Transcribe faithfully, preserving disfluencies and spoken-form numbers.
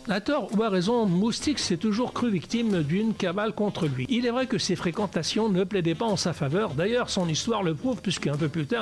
À tort ou à raison, Moustique s'est toujours cru victime d'une cabale contre lui. Il est vrai que ses fréquentations ne plaidaient pas en sa faveur. D'ailleurs, son histoire le prouve, puisqu'un peu plus tard,